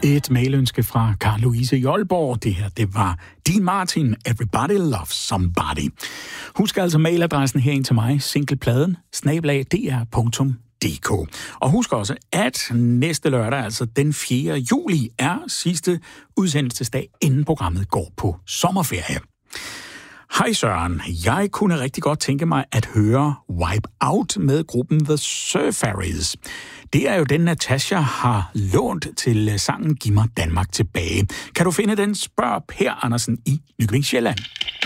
Et mailønske fra Karen Louise i Aalborg. Det her, det var Dean Martin, Everybody Loves Somebody. Husk altså mailadressen herind til mig, singlepladen, @dr.dk. Og husk også, at næste lørdag, altså den 4. juli, er sidste udsendelsesdag, inden programmet går på sommerferie. Hej Søren, jeg kunne rigtig godt tænke mig at høre Wipe Out med gruppen The Surfaris. Det er jo den, Natasha har lånt til sangen Giv mig Danmark tilbage. Kan du finde den? Spørg Per Andersen i Nykøbing Sjælland.